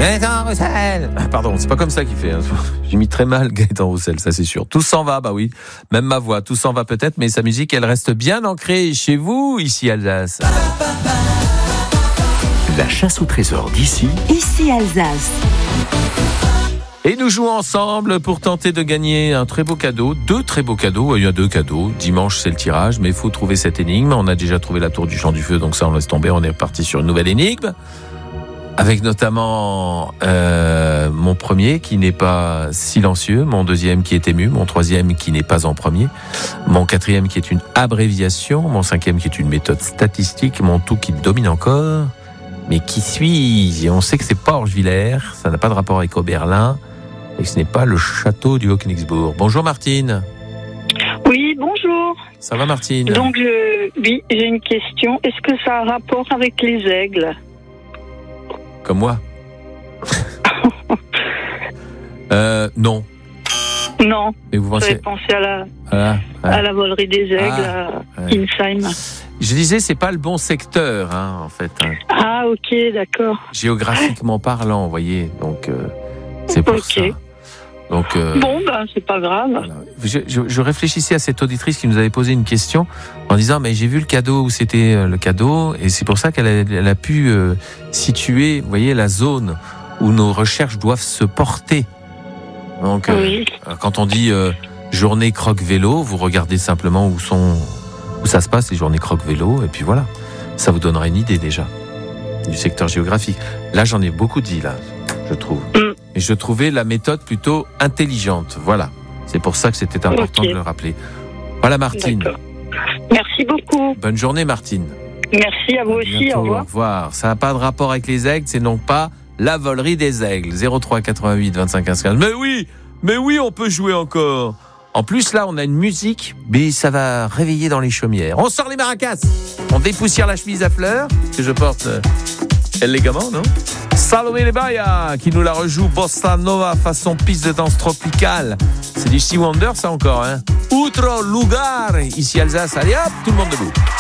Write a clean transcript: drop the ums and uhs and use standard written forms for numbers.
Gaëtan Roussel. Pardon, c'est pas comme ça qu'il fait. J'imite très mal Gaëtan Roussel, ça c'est sûr. Tout s'en va, bah oui. Même ma voix, tout s'en va peut-être, mais sa musique, elle reste bien ancrée chez vous, ici Alsace. La chasse au trésor d'ici. Ici Alsace. Et nous jouons ensemble pour tenter de gagner un très beau cadeau, 2 très beaux cadeaux. Il y a 2 cadeaux. Dimanche, c'est le tirage, mais il faut trouver cette énigme. On a déjà trouvé la tour du Champ du Feu, donc ça, on laisse tomber. On est reparti sur une nouvelle énigme. Avec notamment mon premier qui n'est pas silencieux, mon deuxième qui est ému, mon troisième qui n'est pas en premier, mon quatrième qui est une abréviation, mon cinquième qui est une méthode statistique, mon tout qui domine encore. Mais qui suis-je ? Et on sait que c'est pas Orgevillers, ça n'a pas de rapport avec Oberlin, et que ce n'est pas le château du Haut-Königsbourg. Bonjour Martine. Oui, bonjour. Ça va Martine ? Donc, oui, j'ai une question. Est-ce que ça a un rapport avec les aigles ? Comme moi ? Non. Non. Mais vous J'avais pensez pensé à la volerie des aigles, à Insheim. Je disais, c'est pas le bon secteur, en fait. Ah, ok, d'accord. Géographiquement parlant, vous voyez. Donc, c'est pour ça. Donc, bon, c'est pas grave. Voilà. Je réfléchissais à cette auditrice qui nous avait posé une question en disant, mais j'ai vu le cadeau où c'était le cadeau, et c'est pour ça qu'elle a pu situer, vous voyez, la zone où nos recherches doivent se porter. Donc, oui. Quand on dit journée croque-vélo, vous regardez simplement où ça se passe les journées croque-vélo, et puis voilà. Ça vous donnera une idée déjà du secteur géographique. Là, j'en ai beaucoup dit, là, je trouve. Et je trouvais la méthode plutôt intelligente. Voilà. C'est pour ça que c'était important de le rappeler. Voilà, Martine. D'accord. Merci beaucoup. Bonne journée, Martine. Merci à vous aussi. Bientôt, au revoir. Au revoir. Ça n'a pas de rapport avec les aigles, c'est non pas la volerie des aigles. 03 88 25 15 15. Mais oui, on peut jouer encore. En plus, là, on a une musique, mais ça va réveiller dans les chaumières. On sort les maracas. On dépoussière la chemise à fleurs, que je porte élégamment, non ? Salomé Lebaya, qui nous la rejoue, Bossa Nova, façon piste de danse tropicale. C'est du Stevie Wonder, ça encore, hein ? Outro lugar, ici Alsace. Allez hop, tout le monde debout.